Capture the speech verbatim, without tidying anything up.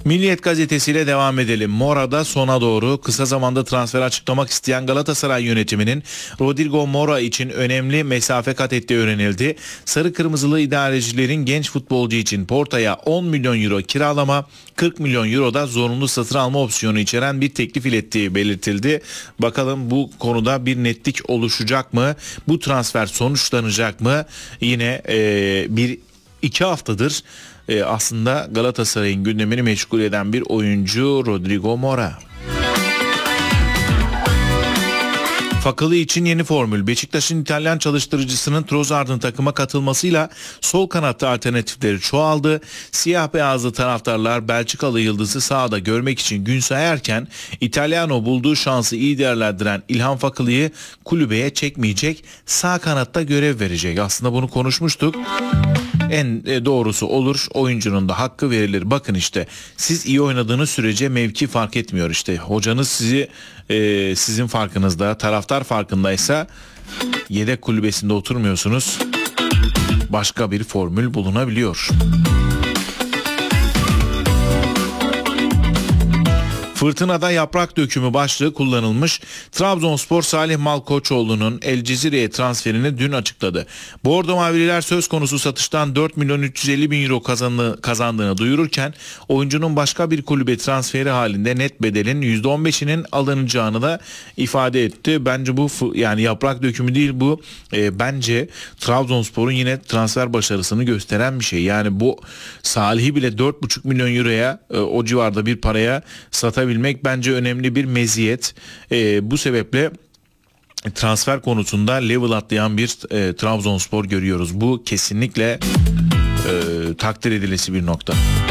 Milliyet gazetesiyle devam edelim. Mora'da sona doğru kısa zamanda transfer açıklamak isteyen Galatasaray yönetiminin Rodrigo Mora için önemli mesafe kat ettiği öğrenildi. Sarı kırmızılı idarecilerin genç futbolcu için Porto'ya on milyon euro kiralama, kırk milyon euro da zorunlu satın alma opsiyonu içeren bir teklif ilettiği belirtildi. Bakalım bu konuda bir netlik oluşacak mı? Bu transfer sonuçlanacak mı? Yine ee, bir iki haftadır Ee, aslında Galatasaray'ın gündemini meşgul eden bir oyuncu Rodrigo Mora. Fakalı için yeni formül. Beşiktaş'ın İtalyan çalıştırıcısının Trossard'ın takıma katılmasıyla sol kanatta alternatifleri çoğaldı. Siyah beyazlı taraftarlar Belçikalı yıldızı sahada görmek için gün sayarken İtalyano bulduğu şansı iyi değerlendiren İlhan Fakalı'yı kulübeye çekmeyecek, sağ kanatta görev verecek. Aslında bunu konuşmuştuk. En doğrusu olur, oyuncunun da hakkı verilir. Bakın işte siz iyi oynadığınız sürece mevki fark etmiyor işte. Hocanız sizi e, sizin farkınızda, taraftar farkındaysa yedek kulübesinde oturmuyorsunuz. Başka bir formül bulunabiliyor. Fırtınada yaprak dökümü başlığı kullanılmış. Trabzonspor Salih Malkoçoğlu'nun El Cezire'ye transferini dün açıkladı. Bordo Mavililer söz konusu satıştan dört milyon üç yüz elli bin euro kazandı, kazandığını duyururken oyuncunun başka bir kulübe transferi halinde net bedelin yüzde on beşinin alınacağını da ifade etti. Bence bu yani yaprak dökümü değil bu. E, bence Trabzonspor'un yine transfer başarısını gösteren bir şey. Yani bu Salih'i bile dört buçuk milyon euroya e, o civarda bir paraya satabilir. Bilmek bence önemli bir meziyet. Ee, bu sebeple transfer konusunda level atlayan bir e, Trabzonspor görüyoruz. Bu kesinlikle e, takdir edilesi bir nokta.